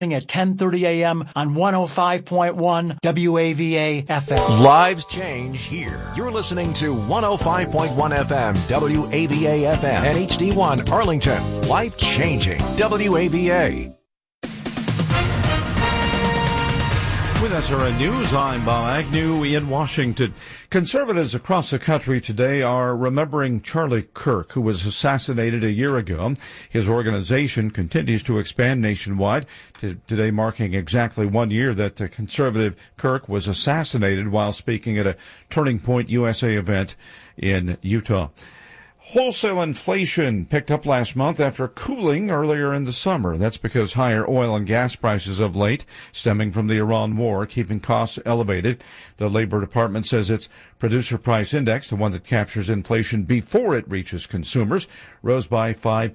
at 10:30 a.m. on 105.1 WAVA FM. Lives change here. You're listening to 105.1 FM, WAVA FM, and HD1 Arlington. Life changing WAVA. With SRN News, I'm Bob Agnew in Washington. Conservatives across the country today are remembering Charlie Kirk, who was assassinated a year ago. His organization continues to expand nationwide, today marking exactly 1 year that the conservative Kirk was assassinated while speaking at a Turning Point USA event in Utah. Wholesale inflation picked up last month after cooling earlier in the summer. That's because higher oil and gas prices of late, stemming from the Iran war, keeping costs elevated. The Labor Department says its producer price index, the one that captures inflation before it reaches consumers, rose by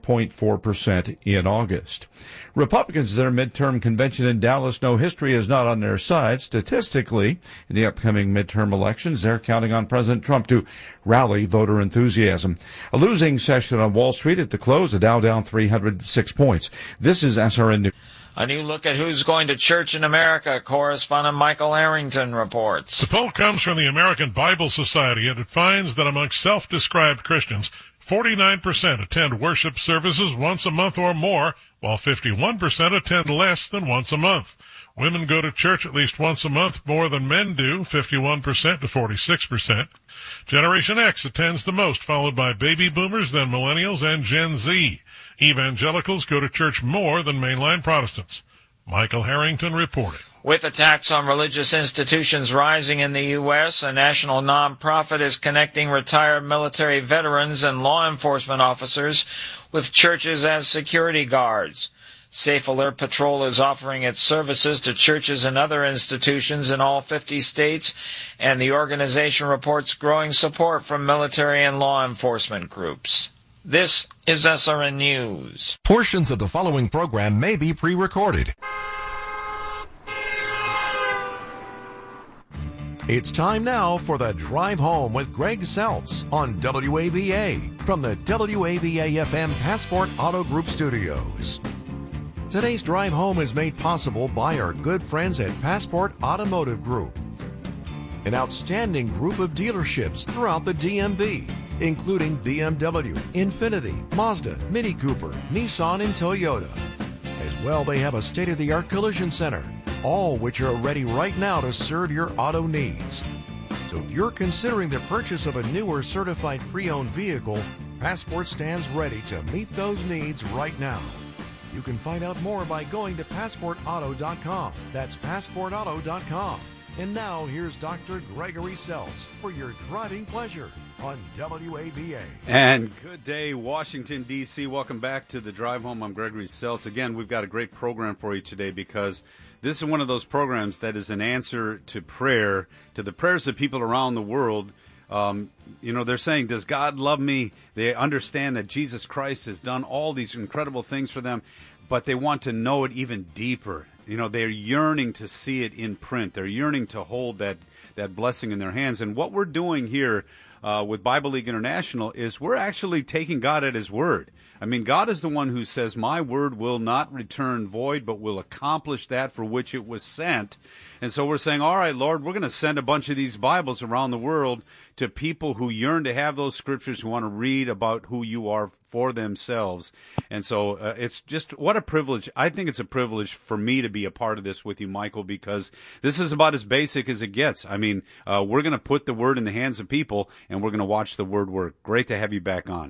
5.4% in August. Republicans at their midterm convention in Dallas know history is not on their side. Statistically, in the upcoming midterm elections, they're counting on President Trump to rally voter enthusiasm. A losing session on Wall Street at the close, the Dow down 306 points. This is SRN News. A new look at who's going to church in America, correspondent Michael Harrington reports. The poll comes from the American Bible Society, and it finds that amongst self-described Christians, 49% attend worship services once a month or more, while 51% attend less than once a month. Women go to church at least once a month more than men do, 51% to 46%. Generation X attends the most, followed by baby boomers, then millennials, and Gen Z. Evangelicals go to church more than mainline Protestants. Michael Harrington reporting. With attacks on religious institutions rising in the U.S., a national nonprofit is connecting retired military veterans and law enforcement officers with churches as security guards. Safe Alert Patrol is offering its services to churches and other institutions in all 50 states, and the organization reports growing support from military and law enforcement groups. This is SRN News. Portions of the following program may be pre-recorded. It's time now for the Drive Home with Greg Seltz on WAVA from the WAVA-FM Passport Auto Group Studios. Today's Drive Home is made possible by our good friends at Passport Automotive Group, an outstanding group of dealerships throughout the DMV, including BMW, Infiniti, Mazda, Mini Cooper, Nissan, and Toyota. As well, they have a state-of-the-art collision center, all which are ready right now to serve your auto needs. So if you're considering the purchase of a new or certified pre-owned vehicle, Passport stands ready to meet those needs right now. You can find out more by going to PassportAuto.com. That's PassportAuto.com. And now, here's Dr. Gregory Seltz for your driving pleasure on WAVA. And good day, Washington, D.C. Welcome back to the Drive Home. I'm Gregory Seltz. Again, we've got a great program for you today because this is one of those programs that is an answer to prayer, to the prayers of people around the world. They're saying, does God love me? They understand that Jesus Christ has done all these incredible things for them, but they want to know it even deeper. They're yearning to see it in print. They're yearning to hold that blessing in their hands. And what we're doing here with Bible League International is we're actually taking God at His word. I mean, God is the one who says, my word will not return void, but will accomplish that for which it was sent. And so we're saying, all right, Lord, we're going to send a bunch of these Bibles around the world to people who yearn to have those scriptures, who want to read about who you are for themselves. And so it's just, what a privilege. I think it's a privilege for me to be a part of this with you, Michael, because this is about as basic as it gets. I mean, we're going to put the word in the hands of people, and we're going to watch the word work. Great to have you back on.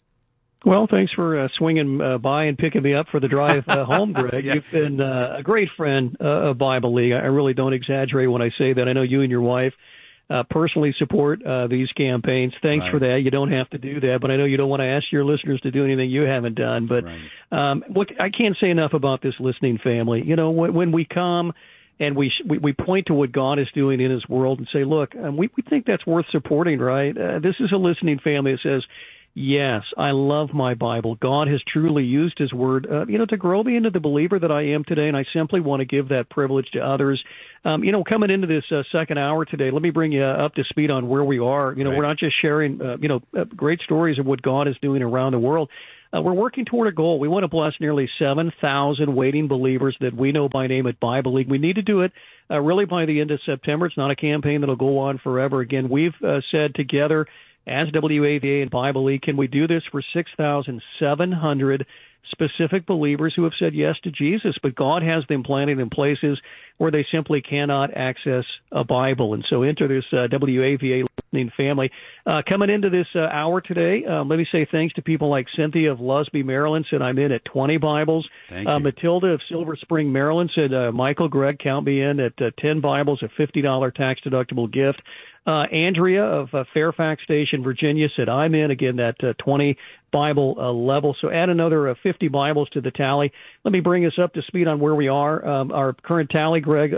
Well, thanks for swinging by and picking me up for the drive home, Greg. Yeah. You've been a great friend of Bible League. I really don't exaggerate when I say that. I know you and your wife personally support these campaigns. Thanks for that. You don't have to do that, but I know you don't want to ask your listeners to do anything you haven't done. But look, I can't say enough about this listening family. When we come and we point to what God is doing in His world and say, look, we think that's worth supporting, right? This is a listening family that says, yes, I love my Bible. God has truly used His Word, to grow me into the believer that I am today, and I simply want to give that privilege to others. Coming into this second hour today, let me bring you up to speed on where we are. We're not just sharing, great stories of what God is doing around the world. we're working toward a goal. We want to bless nearly 7,000 waiting believers that we know by name at Bible League. We need to do it really by the end of September. It's not a campaign that will go on forever. Again, we've said together as WAVA and Bible League, can we do this for 6,700 specific believers who have said yes to Jesus, but God has them planted in places where they simply cannot access a Bible. And so enter this WAVA listening family. Coming into this hour today, let me say thanks to people like Cynthia of Lusby, Maryland, said I'm in at 20 Bibles. Thank you. Matilda of Silver Spring, Maryland, said, Michael, Greg, count me in at 10 Bibles, a $50 tax-deductible gift. Andrea of Fairfax Station, Virginia, said, I'm in, again, that 20 Bible level. So add another 50 Bibles to the tally. Let me bring us up to speed on where we are. Our current tally, Greg,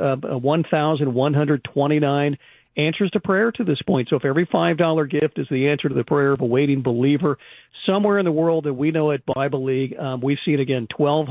1,129 answers to prayer to this point. So if every $5 gift is the answer to the prayer of a waiting believer, somewhere in the world that we know at Bible League, we've seen, again,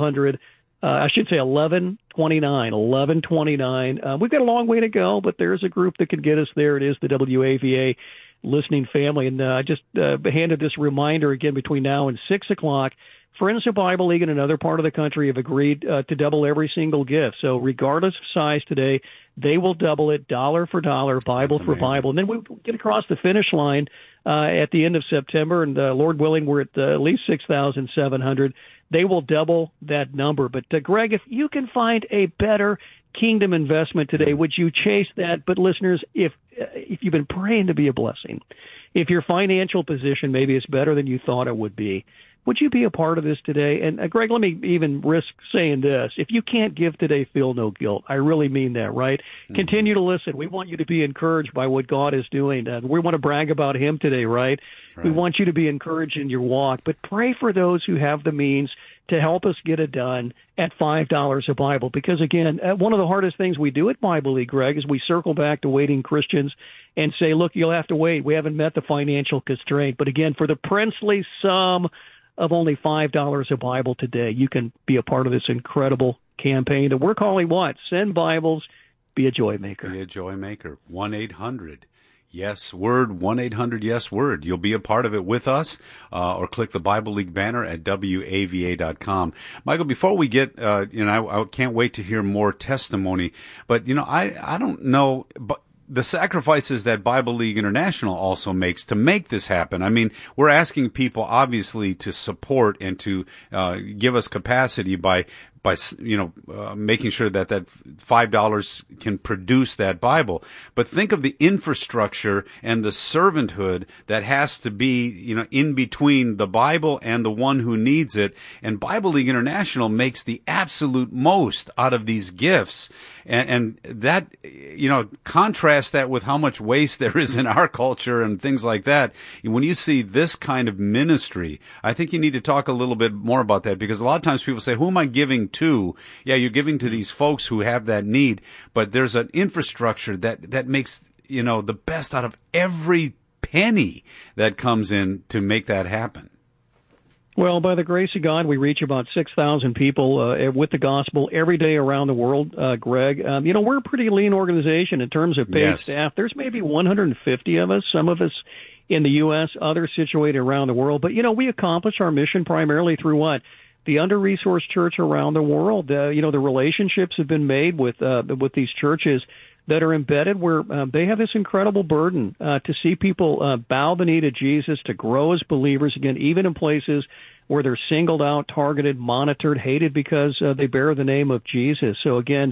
1129. We've got a long way to go, but there's a group that can get us there. It is the WAVA listening family. And I just handed this reminder again between now and 6 o'clock. Friends of Bible League in another part of the country have agreed to double every single gift. So regardless of size today, they will double it dollar for dollar, Bible for Bible. And then we get across the finish line at the end of September. And Lord willing, we're at least 6,700. They will double that number. But, Greg, if you can find a better kingdom investment today, would you chase that? But, listeners, if you've been praying to be a blessing, if your financial position maybe is better than you thought it would be, would you be a part of this today? And, Greg, let me even risk saying this. If you can't give today, feel no guilt. I really mean that, right? Mm-hmm. Continue to listen. We want you to be encouraged by what God is doing. We want to brag about Him today, right? We want you to be encouraged in your walk. But pray for those who have the means to help us get it done at $5 a Bible. Because, again, one of the hardest things we do at Bible League, Greg, is we circle back to waiting Christians and say, look, you'll have to wait. We haven't met the financial constraint. But, again, for the princely sum of only $5 a Bible today, you can be a part of this incredible campaign that we're calling what? Send Bibles, be a joy maker. Be a joy maker. 1-800-YES-WORD, 1-800-YES-WORD. You'll be a part of it with us, or click the Bible League banner at WAVA.com. Michael, before we get, I can't wait to hear more testimony, but, I don't know, but the sacrifices that Bible League International also makes to make this happen. I mean, we're asking people obviously to support and to give us capacity by making sure that $5 can produce that Bible. But think of the infrastructure and the servanthood that has to be, in between the Bible and the one who needs it. And Bible League International makes the absolute most out of these gifts. And that, contrast that with how much waste there is in our culture and things like that. When you see this kind of ministry, I think you need to talk a little bit more about that, because a lot of times people say, who am I giving to? Yeah, you're giving to these folks who have that need, but there's an infrastructure that makes, the best out of every penny that comes in to make that happen. Well, by the grace of God, we reach about 6,000 people with the gospel every day around the world, Greg. We're a pretty lean organization in terms of paid staff. There's maybe 150 of us, some of us in the U.S., others situated around the world. But, we accomplish our mission primarily through what? The under-resourced church around the world. The relationships have been made with these churches that are embedded where they have this incredible burden to see people bow the knee to Jesus, to grow as believers, again, even in places where they're singled out, targeted, monitored, hated because they bear the name of Jesus. So, again,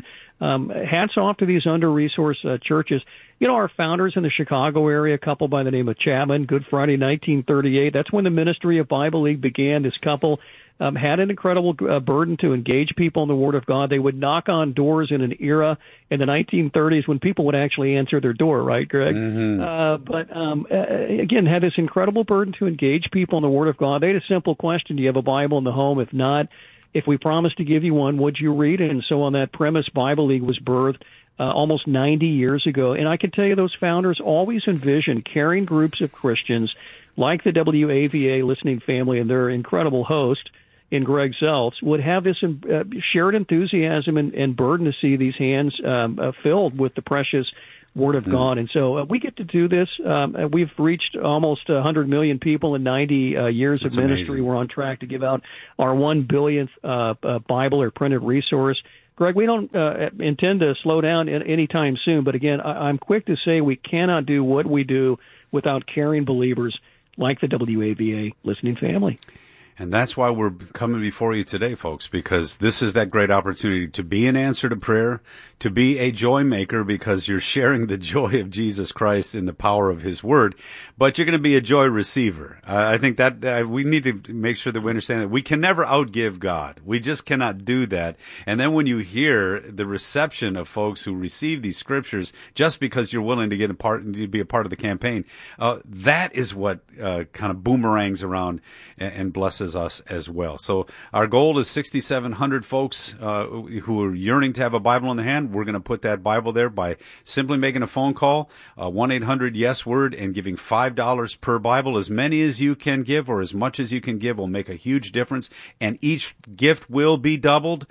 hats off to these under-resourced churches. Our founders in the Chicago area, a couple by the name of Chapman, Good Friday, 1938, that's when the ministry of Bible League began. This couple had an incredible burden to engage people in the Word of God. They would knock on doors in an era in the 1930s when people would actually answer their door, right, Greg? Mm-hmm. But again, had this incredible burden to engage people in the Word of God. They had a simple question: do you have a Bible in the home? If not, if we promised to give you one, would you read it? And so on that premise, Bible League was birthed almost 90 years ago. And I can tell you those founders always envisioned caring groups of Christians like the WAVA listening family and their incredible host in Greg Seltz would have this shared enthusiasm and burden to see these hands filled with the precious Word of God. And so we get to do this. We've reached almost 100 million people in 90 years That's of ministry. amazing. We're on track to give out our 1 billionth Bible or printed resource. Greg, we don't intend to slow down anytime soon, but again, I'm quick to say we cannot do what we do without caring believers like the WAVA listening family. And that's why we're coming before you today, folks, because this is that great opportunity to be an answer to prayer, to be a joy maker because you're sharing the joy of Jesus Christ in the power of his word, but you're going to be a joy receiver. I think that we need to make sure that we understand that we can never outgive God. We just cannot do that. And then when you hear the reception of folks who receive these scriptures just because you're willing to to be a part of the campaign, that is what kind of boomerangs around and blesses us as well. So our goal is 6,700 folks who are yearning to have a Bible in their hand. We're going to put that Bible there by simply making a phone call, 1-800-YES-WORD, and giving $5 per Bible. As many as you can give or as much as you can give will make a huge difference, and each gift will be doubled.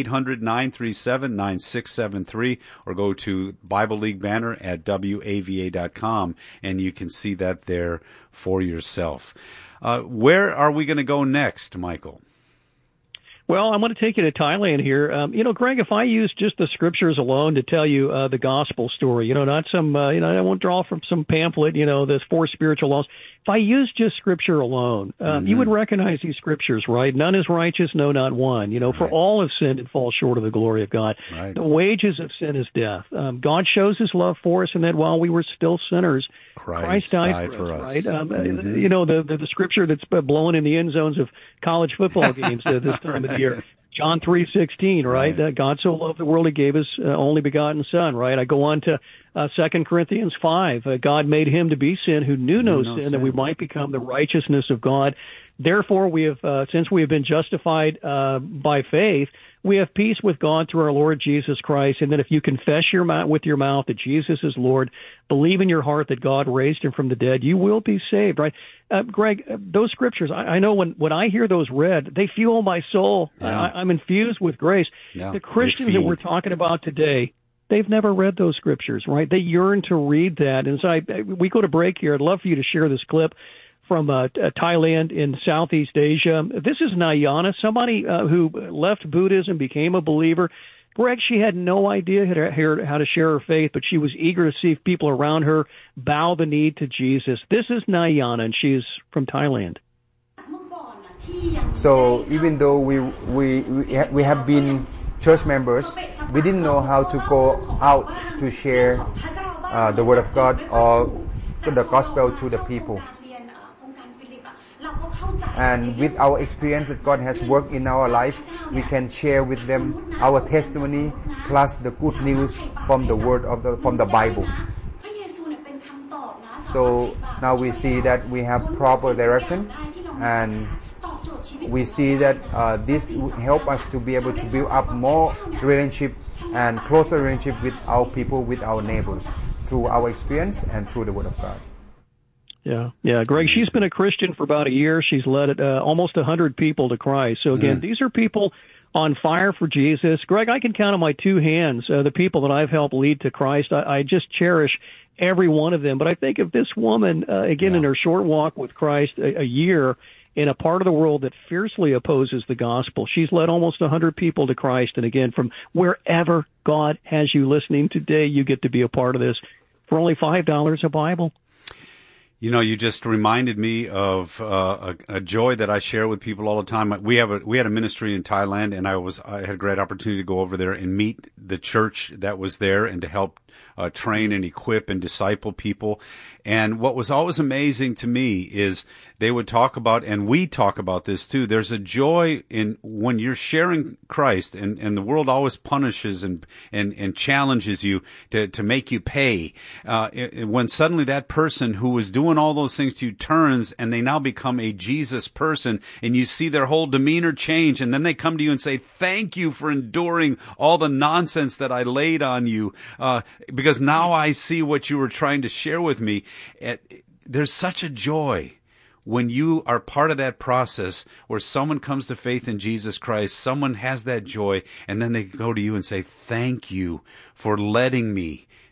800-937-9673, or go to Bible League banner at WAVA.com, and you can see that there for yourself. Where are we going to go next, Michael? Well, I'm going to take you to Thailand here. Greg, if I use just the scriptures alone to tell you the gospel story, not some, I won't draw from some pamphlet, the 4 spiritual laws. If I use just scripture alone, you would recognize these scriptures, right? None is righteous, no, not one. For all have sinned and fall short of the glory of God. Right. The wages of sin is death. God shows his love for us, and that while we were still sinners, Christ died for us. Right? The scripture that's blowing in the end zones of college football games this time of the year. John 3:16, right? God so loved the world, he gave his only begotten Son, right? I go on to 2 Corinthians 5. God made him to be sin who knew no sin, that we might become the righteousness of God. Therefore, we have, since we have been justified by faith, we have peace with God through our Lord Jesus Christ, and that if you confess with your mouth that Jesus is Lord, believe in your heart that God raised him from the dead, you will be saved, right? Greg, those scriptures, I know when I hear those read, they fuel my soul. Yeah. I'm infused with grace. Yeah, the Christians that we're talking about today, they've never read those scriptures, right? They yearn to read that. And so we go to break here. I'd love for you to share this clip from Thailand in Southeast Asia. This is Nayana, somebody who left Buddhism, became a believer. Greg, she had no idea how to share her faith, but she was eager to see people around her bow the knee to Jesus. This is Nayana, and she's from Thailand. So even though we have been church members, we didn't know how to go out to share the word of God or the gospel to the people. And with our experience that God has worked in our life, we can share with them our testimony plus the good news from the word from the Bible. So now we see that we have proper direction, and we see that this will help us to be able to build up more relationship and closer relationship with our people, with our neighbors, through our experience and through the word of God. Yeah. Greg, she's been a Christian for about a year. She's led almost 100 people to Christ. So again, these are people on fire for Jesus. Greg, I can count on my 2 hands the people that I've helped lead to Christ. I just cherish every one of them. But I think of this woman, in her short walk with Christ, a year in a part of the world that fiercely opposes the gospel. She's led almost 100 people to Christ. And again, from wherever God has you listening today, you get to be a part of this for only $5 a Bible. You just reminded me of a joy that I share with people all the time. We had a ministry in Thailand, and I had a great opportunity to go over there and meet the church that was there and to help train and equip and disciple people. And what was always amazing to me is they would talk about, and we talk about this too, there's a joy in when you're sharing Christ, and the world always punishes and challenges you to make you pay. When suddenly that person who was doing all those things to you turns, and they now become a Jesus person, and you see their whole demeanor change, and then they come to you and say, thank you for enduring all the nonsense that I laid on you, because now I see what you were trying to share with me. There's such a joy when you are part of that process where someone comes to faith in Jesus Christ, someone has that joy, and then they go to you and say, thank you for letting me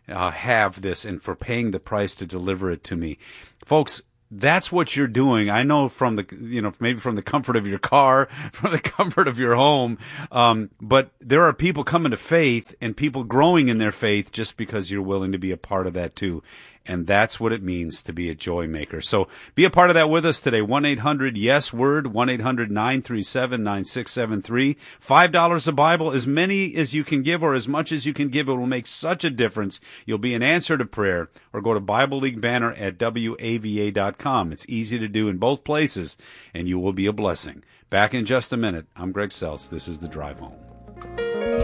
have this and for paying the price to deliver it to me. Folks, that's what you're doing. I know from the, maybe from the comfort of your car, from the comfort of your home. But there are people coming to faith and people growing in their faith just because you're willing to be a part of that too. And that's what it means to be a joy maker. So be a part of that with us today. 1-800-YES-WORD, 1-800-937-9673. $5 a Bible, as many as you can give or as much as you can give. It will make such a difference. You'll be an answer to prayer. Or go to Bible League banner at WAVA.com. It's easy to do in both places, and you will be a blessing. Back in just a minute. I'm Greg Seltz. This is The Drive Home.